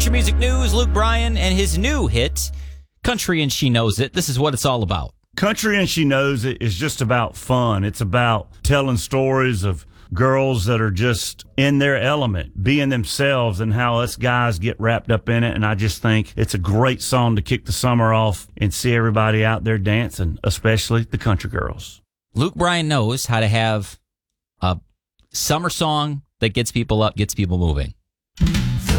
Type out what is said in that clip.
Country music news, Luke Bryan and his new hit, Country and She Knows It. This is what it's all about. Country and She Knows It is just about fun. It's about telling stories of girls that are just in their element, being themselves, and how us guys get wrapped up in it. And I just think it's a great song to kick the summer off and see everybody out there dancing, especially the country girls. Luke Bryan knows how to have a summer song that gets people up, gets people moving.